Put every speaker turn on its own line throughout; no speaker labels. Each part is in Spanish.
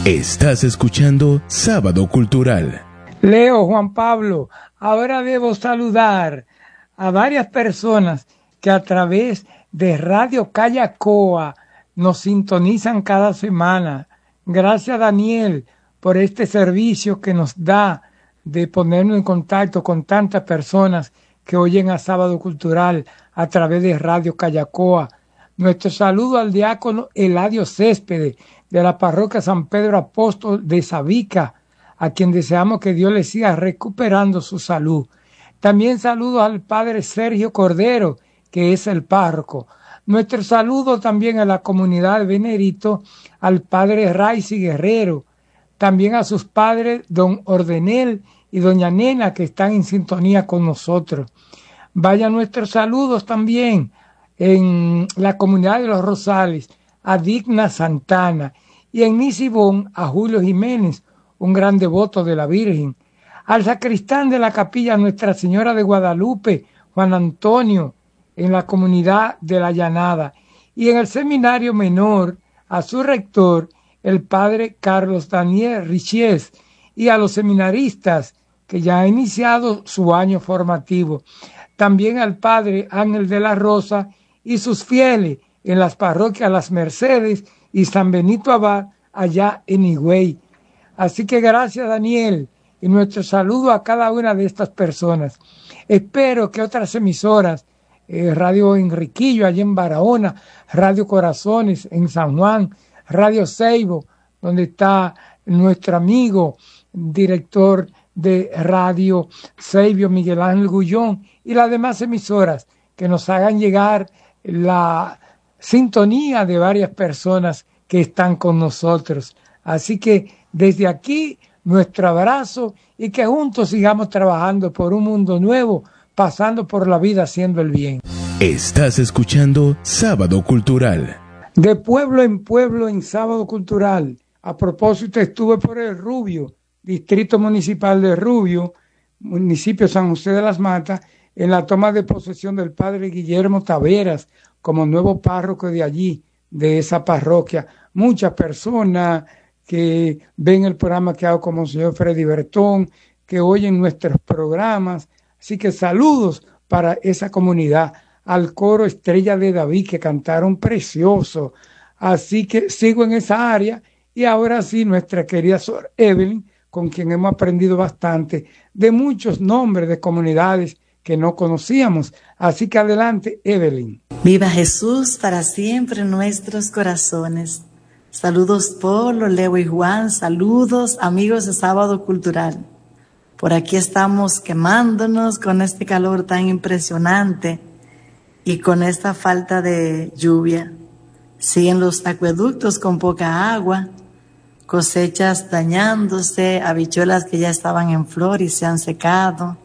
Estás escuchando Sábado Cultural.
Leo, Juan Pablo, ahora debo saludar a varias personas que a través de Radio Callacoa nos sintonizan cada semana. Gracias, Daniel, por este servicio que nos da de ponernos en contacto con tantas personas que oyen a Sábado Cultural a través de Radio Callacoa. Nuestro saludo al diácono Eladio Céspedes de la parroquia San Pedro Apóstol de Sabica, a quien deseamos que Dios le siga recuperando su salud. También saludo al padre Sergio Cordero, que es el párroco. Nuestro saludo también a la comunidad de Venerito, al padre Raicy Guerrero, también a sus padres, don Ordenel y doña Nena, que están en sintonía con nosotros. Vayan nuestros saludos también en la comunidad de Los Rosales, a Digna Santana, y en Nisibón a Julio Jiménez, un gran devoto de la Virgen. Al sacristán de la capilla Nuestra Señora de Guadalupe, Juan Antonio, en la comunidad de La Llanada, y en el seminario menor a su rector, el padre Carlos Daniel Richies, y a los seminaristas que ya han iniciado su año formativo. También al padre Ángel de la Rosa y sus fieles en las parroquias Las Mercedes y San Benito Abad, allá en Higüey. Así que gracias, Daniel, y nuestro saludo a cada una de estas personas. Espero que otras emisoras, Radio Enriquillo, allá en Barahona, Radio Corazones, en San Juan, Radio Seibo, donde está nuestro amigo, director de Radio Seibo, Miguel Ángel Gullón, y las demás emisoras que nos hagan llegar la sintonía de varias personas que están con nosotros. Así que desde aquí, nuestro abrazo y que juntos sigamos trabajando por un mundo nuevo, pasando por la vida haciendo el bien.
Estás escuchando Sábado Cultural.
De pueblo en Sábado Cultural. A propósito, estuve por el Rubio, Distrito Municipal de Rubio, municipio San José de las Matas, en la toma de posesión del padre Guillermo Taveras como nuevo párroco de allí, de esa parroquia. Muchas personas que ven el programa que hago como el señor Freddy Bertón, que oyen nuestros programas. Así que saludos para esa comunidad, al coro Estrella de David, que cantaron precioso. Así que sigo en esa área, y ahora sí, nuestra querida Sor Evelyn, con quien hemos aprendido bastante de muchos nombres de comunidades que no conocíamos. Así que adelante, Evelyn.
Viva Jesús para siempre en nuestros corazones. Saludos Polo, Leo y Juan, saludos amigos de Sábado Cultural. Por aquí estamos quemándonos con este calor tan impresionante y con esta falta de lluvia. Siguen los acueductos con poca agua, cosechas dañándose, habichuelas que ya estaban en flor y se han secado,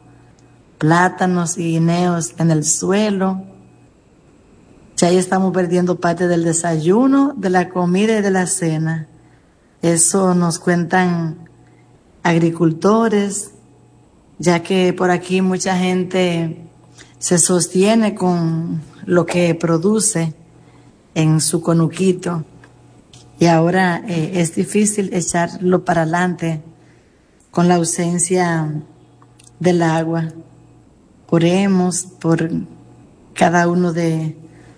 plátanos y guineos en el suelo. Ya estamos perdiendo parte del desayuno, de la comida y de la cena. Eso nos cuentan agricultores, ya que por aquí mucha gente se sostiene con lo que produce en su conuquito. Y ahora es difícil echarlo para adelante con la ausencia del agua. Oremos por cada uno de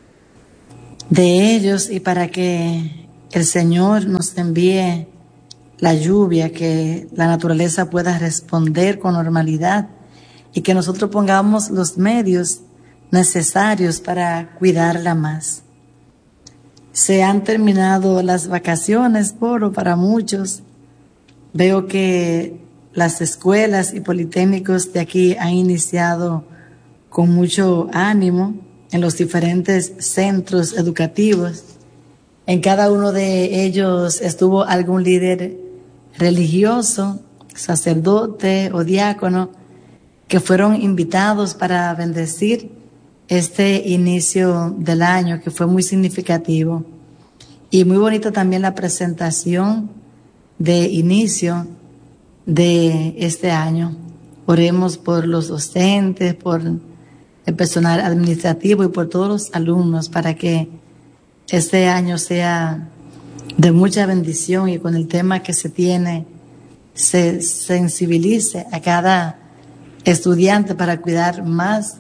ellos y para que el Señor nos envíe la lluvia, que la naturaleza pueda responder con normalidad y que nosotros pongamos los medios necesarios para cuidarla más. Se han terminado las vacaciones, para muchos. Veo que las escuelas y politécnicos de aquí han iniciado con mucho ánimo en los diferentes centros educativos. En cada uno de ellos estuvo algún líder religioso, sacerdote o diácono, que fueron invitados para bendecir este inicio del año, que fue muy significativo. Y muy bonita también la presentación de inicio de este año. Oremos por los docentes, por el personal administrativo y por todos los alumnos para que este año sea de mucha bendición y con el tema que se tiene, se sensibilice a cada estudiante para cuidar más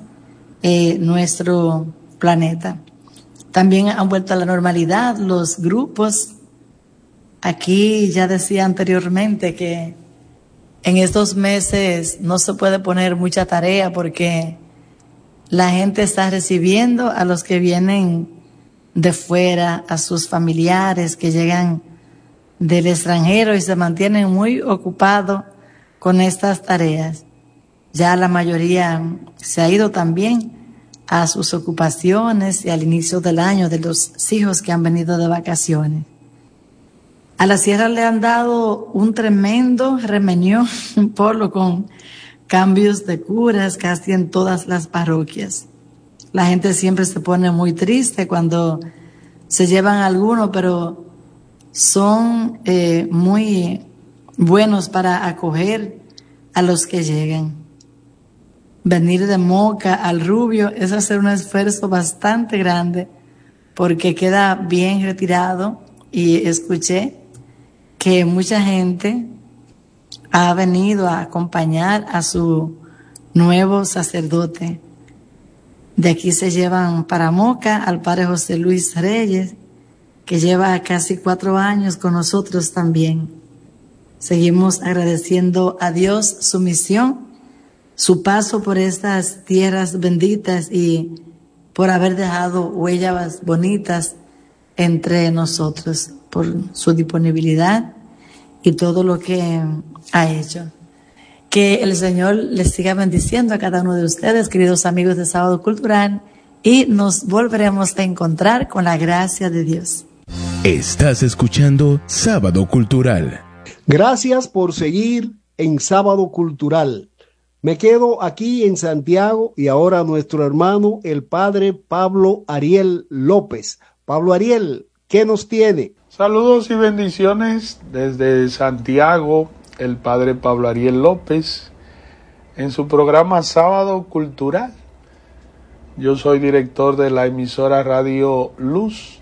nuestro planeta. También han vuelto a la normalidad los grupos. Aquí ya decía anteriormente que en estos meses no se puede poner mucha tarea porque la gente está recibiendo a los que vienen de fuera, a sus familiares que llegan del extranjero y se mantienen muy ocupados con estas tareas. Ya la mayoría se ha ido también a sus ocupaciones y al inicio del año de los hijos que han venido de vacaciones. A la sierra le han dado un tremendo remeñón polo con cambios de curas casi en todas las parroquias. La gente siempre se pone muy triste cuando se llevan a alguno, pero son muy buenos para acoger a los que llegan. Venir de Moca al Rubio es hacer un esfuerzo bastante grande porque queda bien retirado y escuché que mucha gente ha venido a acompañar a su nuevo sacerdote. De aquí se llevan para Moca al padre José Luis Reyes, que lleva casi 4 años con nosotros también. Seguimos agradeciendo a Dios su misión, su paso por estas tierras benditas y por haber dejado huellas bonitas entre nosotros, por su disponibilidad y todo lo que ha hecho. Que el Señor les siga bendiciendo a cada uno de ustedes, queridos amigos de Sábado Cultural, y nos volveremos a encontrar con la gracia de Dios.
Estás escuchando Sábado Cultural.
Gracias por seguir en Sábado Cultural. Me quedo aquí en Santiago y ahora nuestro hermano, el padre Pablo Ariel López. Pablo Ariel, ¿qué nos tiene?
Saludos y bendiciones desde Santiago, el padre Pablo Ariel López, en su programa Sábado Cultural. Yo soy director de la emisora Radio Luz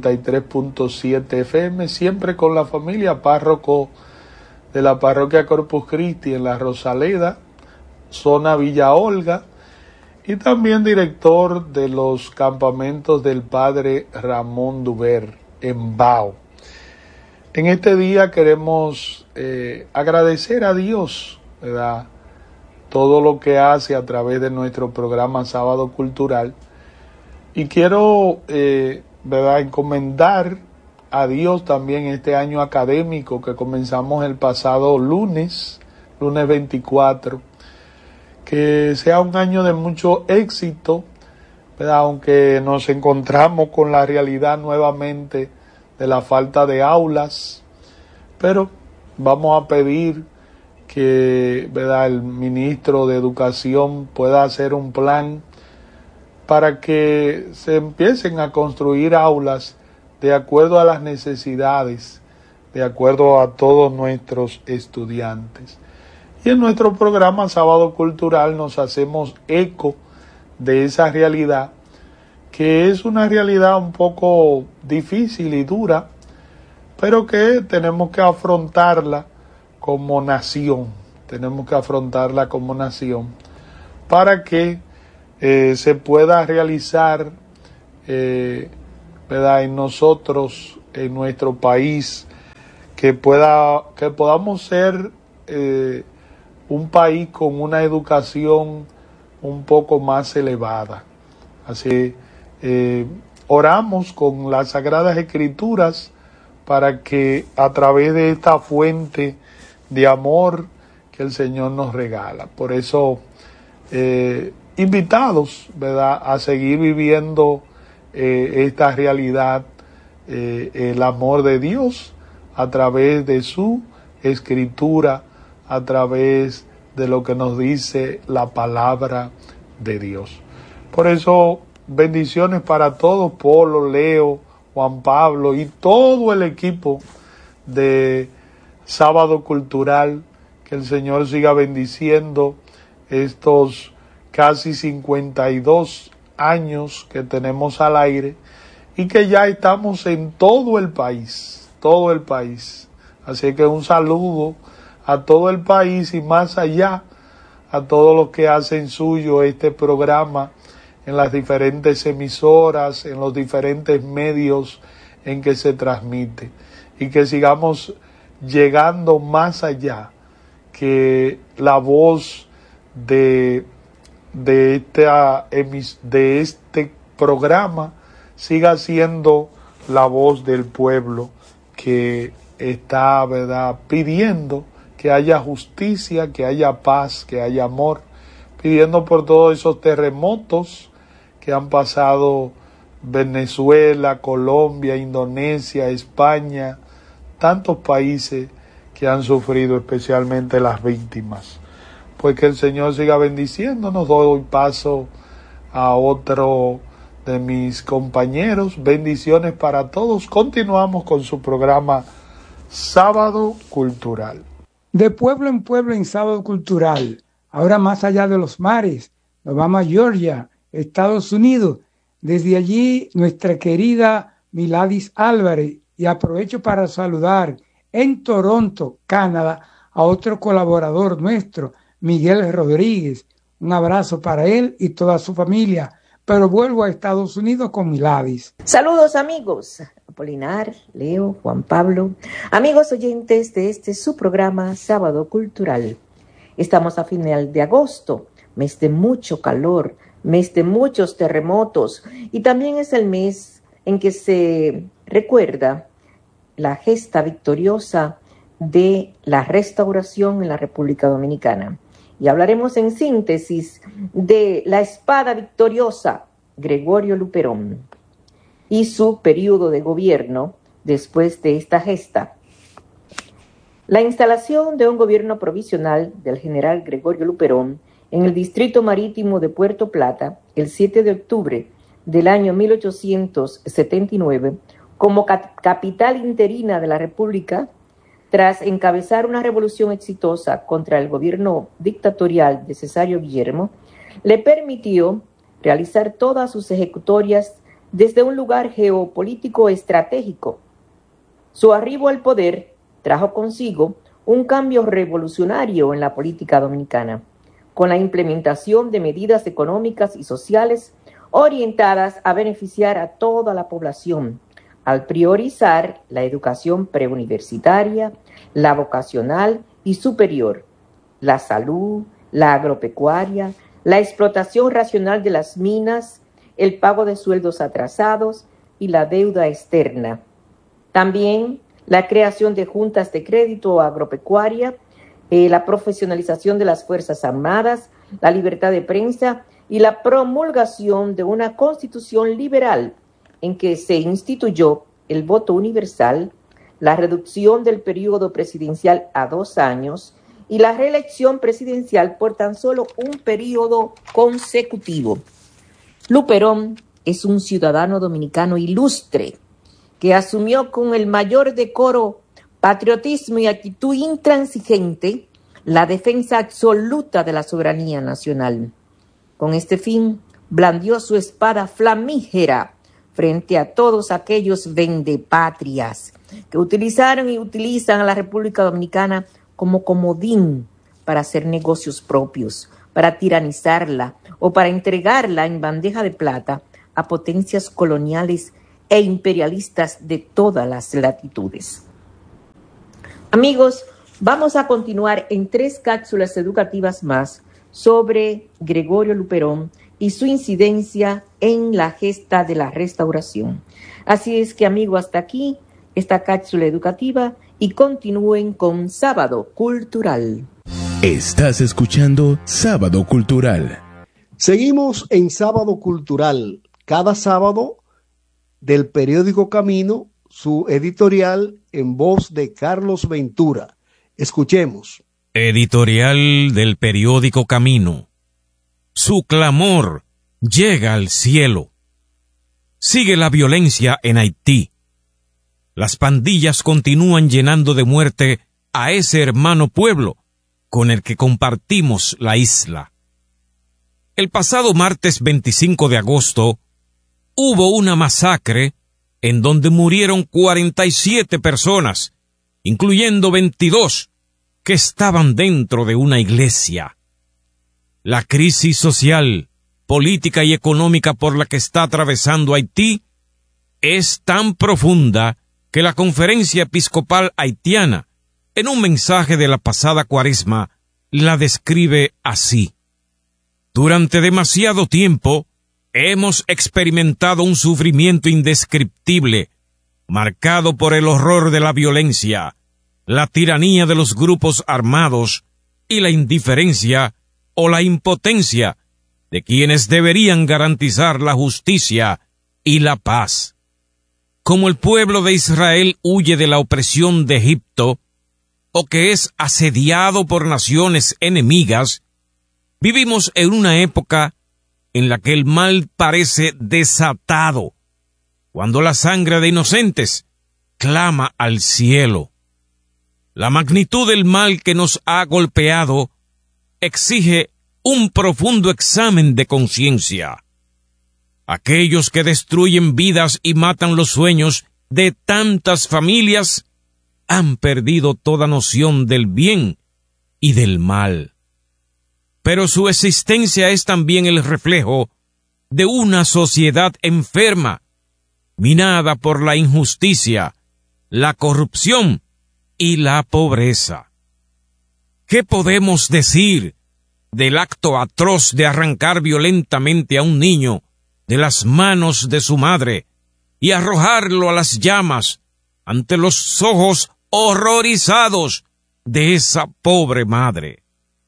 93.7 FM, siempre con la familia, párroco de la parroquia Corpus Christi en la Rosaleda, zona Villa Olga, y también director de los campamentos del padre Ramón Duver en Bao. En este día queremos agradecer a Dios, ¿verdad?, todo lo que hace a través de nuestro programa Sábado Cultural. Y quiero, ¿verdad?, encomendar a Dios también este año académico que comenzamos el pasado lunes 24, que sea un año de mucho éxito, ¿verdad?, aunque nos encontramos con la realidad nuevamente de la falta de aulas, pero vamos a pedir que, ¿verdad?, el ministro de Educación pueda hacer un plan para que se empiecen a construir aulas de acuerdo a las necesidades, de acuerdo a todos nuestros estudiantes. Y en nuestro programa Sábado Cultural nos hacemos eco de esa realidad, que es una realidad un poco difícil y dura, pero que tenemos que afrontarla como nación, para que se pueda realizar, ¿verdad?, en nosotros, en nuestro país, que podamos ser un país con una educación un poco más elevada. Así oramos con las Sagradas Escrituras para que a través de esta fuente de amor que el Señor nos regala. Por eso, invitados, ¿verdad?, a seguir viviendo esta realidad, el amor de Dios a través de su Escritura, a través de lo que nos dice la palabra de Dios. Por eso, bendiciones para todos, Polo, Leo, Juan Pablo y todo el equipo de Sábado Cultural. Que el Señor siga bendiciendo estos casi 52 años que tenemos al aire y que ya estamos en todo el país. todo el país. Así que un saludo a todo el país y más allá, a todos los que hacen suyo este programa en las diferentes emisoras, en los diferentes medios en que se transmite, y que sigamos llegando más allá, que la voz de este programa siga siendo la voz del pueblo que está, ¿verdad?, pidiendo que haya justicia, que haya paz, que haya amor, pidiendo por todos esos terremotos que han pasado Venezuela, Colombia, Indonesia, España, tantos países que han sufrido, especialmente las víctimas. Pues que el Señor siga bendiciéndonos. Doy paso a otro de mis compañeros. Bendiciones para todos. Continuamos con su programa Sábado Cultural.
De pueblo en Sábado Cultural. Ahora más allá de los mares, nos vamos a Georgia, Estados Unidos. Desde allí, nuestra querida Miladis Álvarez. Y aprovecho para saludar en Toronto, Canadá, a otro colaborador nuestro, Miguel Rodríguez. Un abrazo para él y toda su familia. Pero vuelvo a Estados Unidos con Miladis.
Saludos, amigos. Apolinar, Leo, Juan Pablo, amigos oyentes de este su programa Sábado Cultural. Estamos a final de agosto, mes de mucho calor, mes de muchos terremotos, y también es el mes en que se recuerda la gesta victoriosa de la restauración en la República Dominicana. Y hablaremos en síntesis de la espada victoriosa, Gregorio Luperón, y su periodo de gobierno después de esta gesta. La instalación de un gobierno provisional del general Gregorio Luperón en el Distrito Marítimo de Puerto Plata el 7 de octubre del año 1879 como capital interina de la República, tras encabezar una revolución exitosa contra el gobierno dictatorial de Cesáreo Guillermo, le permitió realizar todas sus ejecutorias desde un lugar geopolítico estratégico. Su arribo al poder trajo consigo un cambio revolucionario en la política dominicana, con la implementación de medidas económicas y sociales orientadas a beneficiar a toda la población, al priorizar la educación preuniversitaria, la vocacional y superior, la salud, la agropecuaria, la explotación racional de las minas, el pago de sueldos atrasados y la deuda externa. También la creación de juntas de crédito agropecuaria, la profesionalización de las Fuerzas Armadas, la libertad de prensa y la promulgación de una constitución liberal en que se instituyó el voto universal, la reducción del periodo presidencial a 2 años y la reelección presidencial por tan solo un periodo consecutivo. Luperón es un ciudadano dominicano ilustre que asumió con el mayor decoro, patriotismo y actitud intransigente la defensa absoluta de la soberanía nacional. Con este fin, blandió su espada flamígera frente a todos aquellos vendepatrias que utilizaron y utilizan a la República Dominicana como comodín para hacer negocios propios, para tiranizarla o para entregarla en bandeja de plata a potencias coloniales e imperialistas de todas las latitudes. Amigos, vamos a continuar en 3 cápsulas educativas más sobre Gregorio Luperón y su incidencia en la gesta de la restauración. Así es que, amigo, hasta aquí esta cápsula educativa y continúen con Sábado Cultural.
Estás escuchando Sábado Cultural.
Seguimos en Sábado Cultural. Cada sábado del periódico Camino, su editorial en voz de Carlos Ventura. Escuchemos.
Editorial del periódico Camino. Su clamor llega al cielo. Sigue la violencia en Haití. Las pandillas continúan llenando de muerte a ese hermano pueblo con el que compartimos la isla. El pasado martes 25 de agosto hubo una masacre en donde murieron 47 personas, incluyendo 22 que estaban dentro de una iglesia. La crisis social, política y económica por la que está atravesando Haití es tan profunda que la Conferencia Episcopal Haitiana, en un mensaje de la pasada Cuaresma, la describe así: durante demasiado tiempo hemos experimentado un sufrimiento indescriptible, marcado por el horror de la violencia, la tiranía de los grupos armados y la indiferencia o la impotencia de quienes deberían garantizar la justicia y la paz. Como el pueblo de Israel huye de la opresión de Egipto, o que es asediado por naciones enemigas, vivimos en una época en la que el mal parece desatado, cuando la sangre de inocentes clama al cielo. La magnitud del mal que nos ha golpeado exige un profundo examen de conciencia. Aquellos que destruyen vidas y matan los sueños de tantas familias han perdido toda noción del bien y del mal. Pero su existencia es también el reflejo de una sociedad enferma, minada por la injusticia, la corrupción y la pobreza. ¿Qué podemos decir del acto atroz de arrancar violentamente a un niño de las manos de su madre y arrojarlo a las llamas ante los ojos horrorizados de esa pobre madre?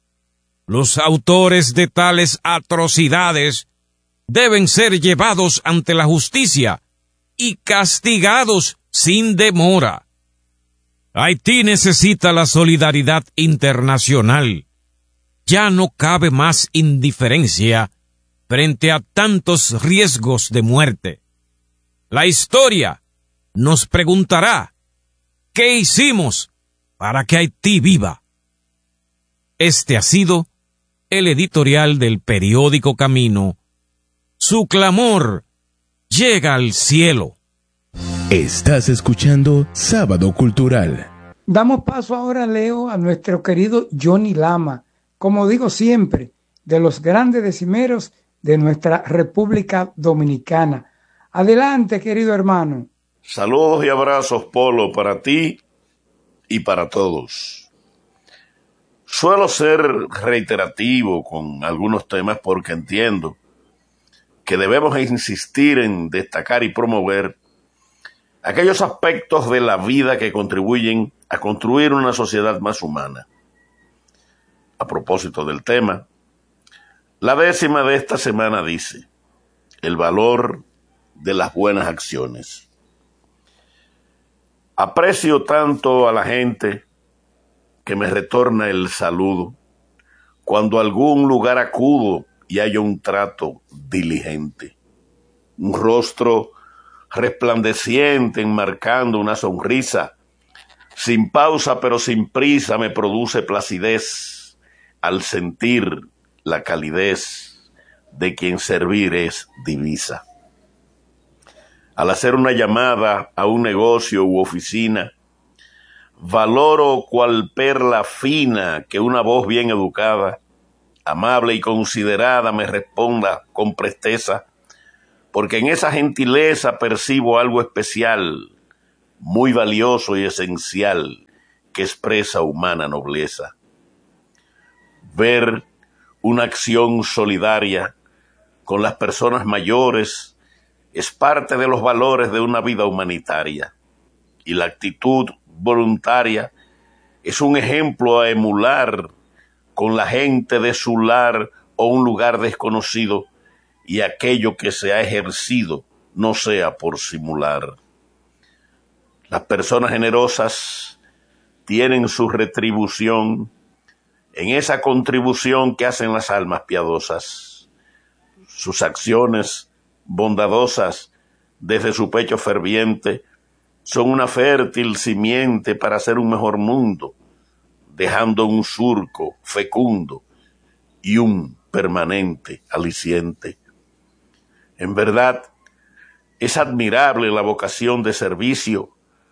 Los autores de tales atrocidades deben ser llevados ante la justicia y castigados sin demora. Haití necesita la solidaridad internacional. Ya no cabe más indiferencia frente a tantos riesgos de muerte. La historia nos preguntará: ¿qué hicimos para que Haití viva? Este ha sido el editorial del periódico Camino. Su clamor llega al cielo.
Estás escuchando Sábado Cultural.
Damos paso ahora, Leo, a nuestro querido Johnny Lama, como digo siempre, de los grandes decimeros de nuestra República Dominicana. Adelante, querido hermano.
Saludos y abrazos, Polo, para ti y para todos. Suelo ser reiterativo con algunos temas porque entiendo que debemos insistir en destacar y promover aquellos aspectos de la vida que contribuyen a construir una sociedad más humana. A propósito del tema, la 10ª de esta semana dice: el valor de las buenas acciones. Aprecio tanto a la gente que me retorna el saludo cuando a algún lugar acudo y haya un trato diligente, un rostro resplandeciente enmarcando una sonrisa, sin pausa pero sin prisa, me produce placidez al sentir la calidez de quien servir es divisa. Al hacer una llamada a un negocio u oficina, valoro cual perla fina que una voz bien educada, amable y considerada me responda con presteza, porque en esa gentileza percibo algo especial, muy valioso y esencial, que expresa humana nobleza. Ver una acción solidaria con las personas mayores es parte de los valores de una vida humanitaria, y la actitud voluntaria es un ejemplo a emular con la gente de su lar o un lugar desconocido, y aquello que se ha ejercido no sea por simular. Las personas generosas tienen su retribución en esa contribución que hacen las almas piadosas. Sus acciones bondadosas desde su pecho ferviente son una fértil simiente para hacer un mejor mundo, dejando un surco fecundo y un permanente aliciente. En verdad, Es admirable la vocación de servicio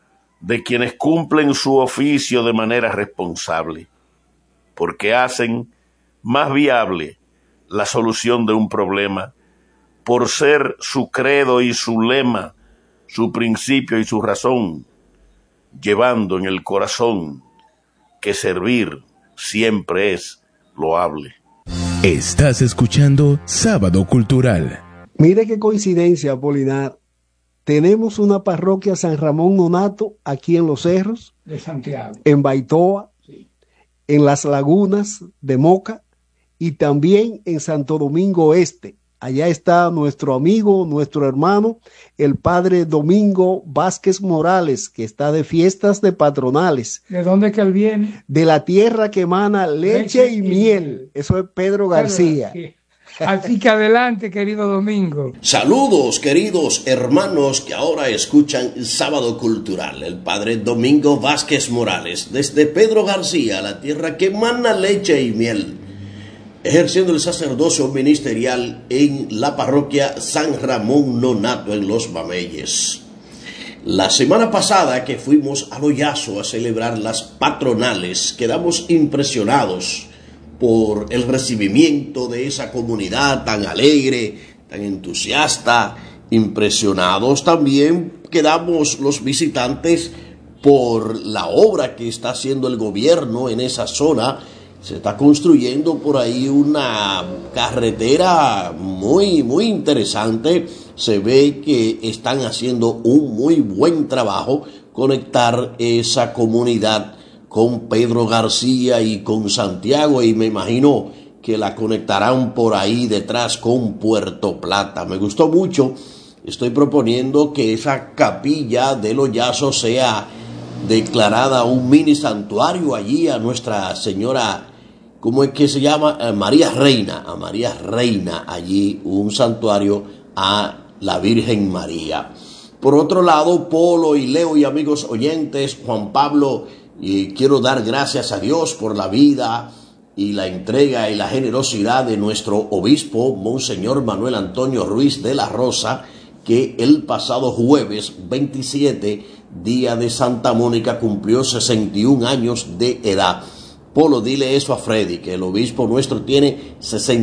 de quienes cumplen su oficio de manera responsable, porque hacen más viable la solución de un problema por ser su credo y su lema, su principio y su razón, llevando en el corazón que servir siempre es loable.
Estás escuchando Sábado Cultural.
Mire qué coincidencia, Apolinar. Tenemos una parroquia San Ramón Nonato aquí en Los Cerros,
de Santiago,
en Baitoa, sí, en las Lagunas de Moca y también en Santo Domingo Este. Allá está nuestro amigo, nuestro hermano, el padre Domingo Vázquez Morales, que está de fiestas de patronales.
¿De dónde que él viene?
De la tierra que emana leche y miel. Eso es Pedro García.
Así que adelante, querido Domingo.
Saludos, queridos hermanos que ahora escuchan Sábado Cultural. El padre Domingo Vázquez Morales, desde Pedro García, la tierra que emana leche y miel, ejerciendo el sacerdocio ministerial en la parroquia San Ramón Nonato en Los Mameyes. La semana pasada que fuimos a Loyazo a celebrar las patronales, quedamos impresionados por el recibimiento de esa comunidad tan alegre, tan entusiasta. Impresionados también quedamos los visitantes por la obra que está haciendo el gobierno en esa zona. Se está construyendo por ahí una carretera muy, muy interesante. Se ve que están haciendo un muy buen trabajo conectar esa comunidad con Pedro García y con Santiago, y me imagino que la conectarán por ahí detrás con Puerto Plata. Me gustó mucho. Estoy proponiendo que esa capilla de Loyazo sea declarada un mini santuario allí a Nuestra Señora, ¿cómo es que se llama? María Reina, a María Reina, allí un santuario a la Virgen María. Por otro lado, Polo y Leo y amigos oyentes, Juan Pablo, y quiero dar gracias a Dios por la vida y la entrega y la generosidad de nuestro obispo, Monseñor Manuel Antonio Ruiz de la Rosa, que el pasado jueves 27, día de Santa Mónica, cumplió 61 años de edad. Polo, dile eso a Freddy, que el obispo nuestro tiene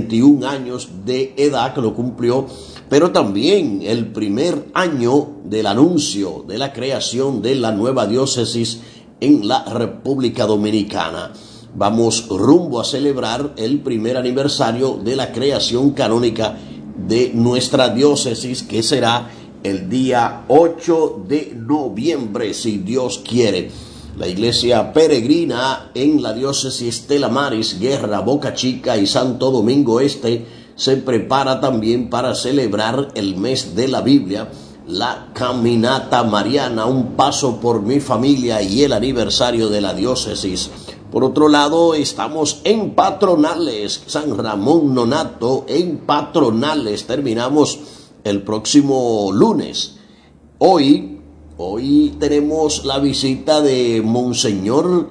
61 años de edad, que lo cumplió, pero también el primer año del anuncio de la creación de la nueva diócesis en la República Dominicana. Vamos rumbo a celebrar el primer aniversario de la creación canónica de nuestra diócesis, que será el día 8 de noviembre, si Dios quiere. La iglesia peregrina en la diócesis de La Maris, Guerra, Boca Chica y Santo Domingo Este se prepara también para celebrar el mes de la Biblia, la caminata mariana, un paso por mi familia, y el aniversario de la diócesis. Por otro lado, estamos en patronales, San Ramón Nonato en patronales. Terminamos el próximo lunes. Hoy tenemos la visita de Monseñor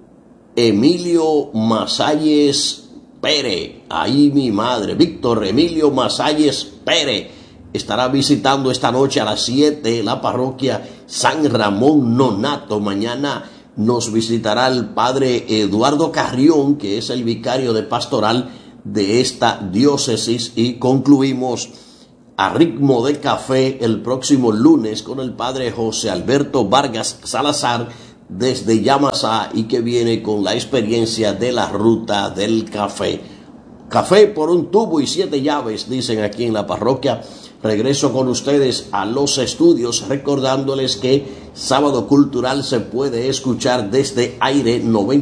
Emilio Masalles Pérez. Ahí mi madre, Víctor Emilio Masalles Pérez, estará visitando esta noche a las 7 la parroquia San Ramón Nonato. Mañana nos visitará el padre Eduardo Carrión, que es el vicario de pastoral de esta diócesis, y concluimos a ritmo de café el próximo lunes con el padre José Alberto Vargas Salazar desde Yamasá, y que viene con la experiencia de la ruta del café. Café por un tubo y 7 llaves, dicen aquí en la parroquia. Regreso con ustedes a los estudios, recordándoles que Sábado Cultural se puede escuchar desde aire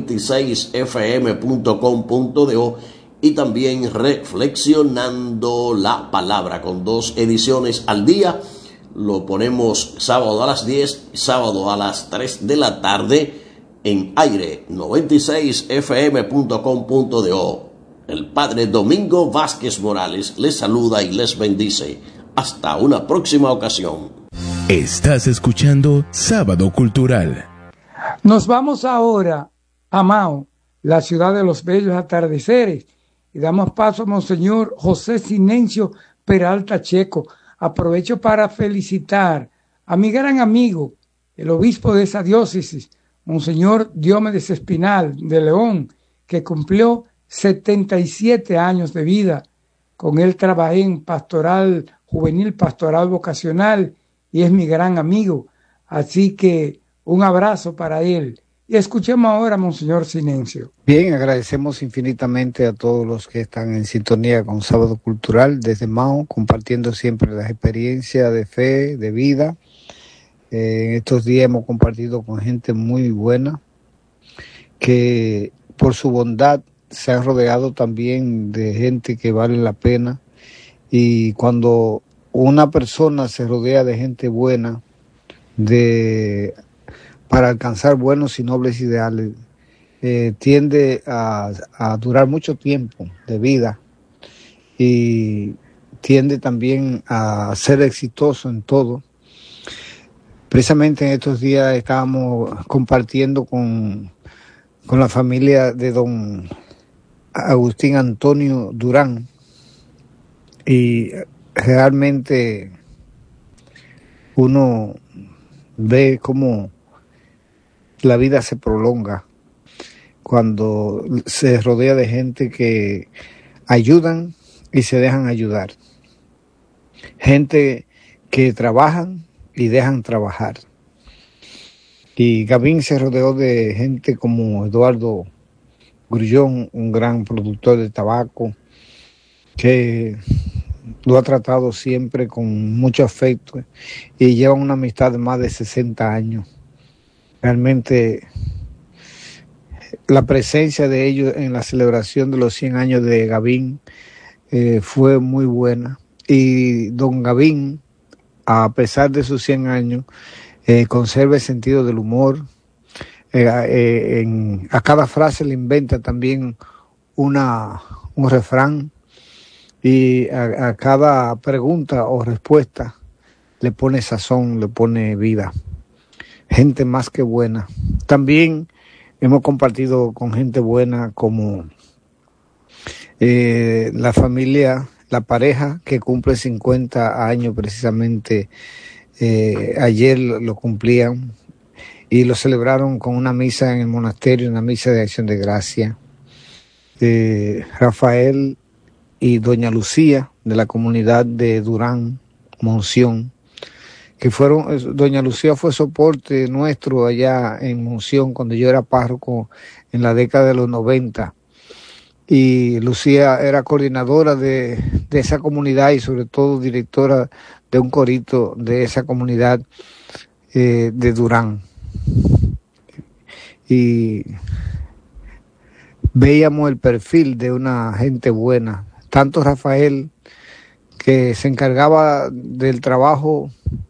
96fm.com.do y también Reflexionando la Palabra, con 2 ediciones al día. Lo ponemos sábado a las 10 y sábado a las 3 de la tarde en aire 96fm.com.do. El padre Domingo Vázquez Morales les saluda y les bendice. Hasta una próxima ocasión.
Estás escuchando Sábado Cultural.
Nos vamos ahora a Mao, la ciudad de los bellos atardeceres, y damos paso a Monseñor José Sinencio Peralta Checo, Aprovecho para felicitar a mi gran amigo, el obispo de esa diócesis, Monseñor Diomedes Espinal de León, que cumplió 77 años de vida. Con él trabajé en pastoral juvenil, pastoral vocacional, y es mi gran amigo. Así que un abrazo para él. Y escuchemos ahora a Monseñor Sinencio.
Bien, agradecemos infinitamente a todos los que están en sintonía con Sábado Cultural desde Mao, compartiendo siempre las experiencias de fe, de vida. En estos días hemos compartido con gente muy buena, que por su bondad se han rodeado también de gente que vale la pena. Y cuando una persona se rodea de gente buena, para alcanzar buenos y nobles ideales, tiende a durar mucho tiempo de vida y tiende también a ser exitoso en todo. Precisamente en estos días estábamos compartiendo con la familia de don Agustín Antonio Durán, y realmente uno ve cómo la vida se prolonga cuando se rodea de gente que ayudan y se dejan ayudar. Gente que trabajan y dejan trabajar. Y Gavín se rodeó de gente como Eduardo Grullón, un gran productor de tabaco, que lo ha tratado siempre con mucho afecto y llevan una amistad de más de 60 años. Realmente la presencia de ellos en la celebración de los 100 años de Gavín fue muy buena. Y don Gavín, a pesar de sus 100 años, conserva el sentido del humor. A cada frase le inventa también un refrán, y a cada pregunta o respuesta le pone sazón, le pone vida. Gente más que buena. También hemos compartido con gente buena como la familia, la pareja que cumple 50 años precisamente. Ayer lo cumplían y lo celebraron con una misa en el monasterio, una misa de acción de gracia. Rafael y doña Lucía, de la comunidad de Durán, Monción, que doña Lucía fue soporte nuestro allá en Monción cuando yo era párroco en la década de los 90, y Lucía era coordinadora de esa comunidad y sobre todo directora de un corito de esa comunidad de Durán. Y veíamos el perfil de una gente buena, tanto Rafael, que se encargaba del trabajo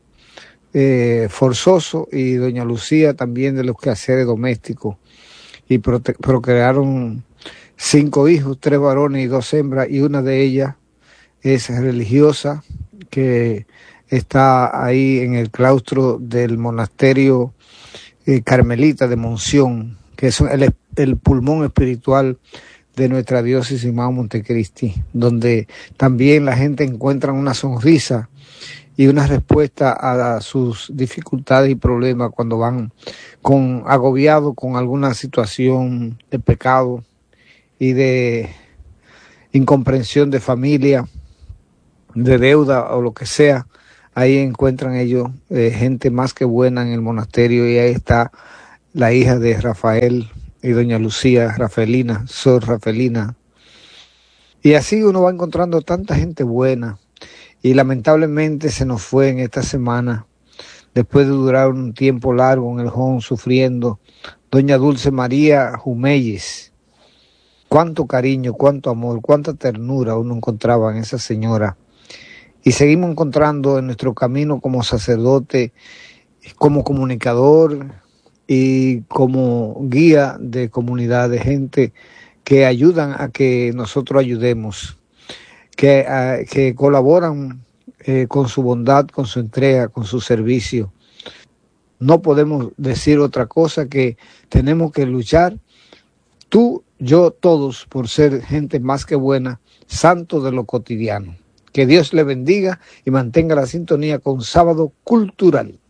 forzoso, y doña Lucía también de los quehaceres domésticos, y procrearon 5 hijos, 3 varones y 2 hembras, y una de ellas es religiosa, que está ahí en el claustro del monasterio carmelita de Monción, que es el pulmón espiritual de nuestra diócesis Mao Montecristi, donde también la gente encuentra una sonrisa y una respuesta a sus dificultades y problemas cuando van agobiados con alguna situación de pecado y de incomprensión de familia, de deuda o lo que sea. Ahí encuentran ellos gente más que buena en el monasterio, y ahí está la hija de Rafael y doña Lucía, Rafaelina, Sor Rafaelina. Y así uno va encontrando tanta gente buena, y lamentablemente se nos fue en esta semana, después de durar un tiempo largo en el home sufriendo, doña Dulce María Jumeyes. Cuánto cariño, cuánto amor, cuánta ternura uno encontraba en esa señora. Y seguimos encontrando en nuestro camino como sacerdote, como comunicador y como guía de comunidad, de gente que ayudan a que nosotros ayudemos, que colaboran con su bondad, con su entrega, con su servicio. No podemos decir otra cosa que tenemos que luchar, tú, yo, todos, por ser gente más que buena, santos de lo cotidiano. Que Dios le bendiga y mantenga la sintonía con Sábado Cultural.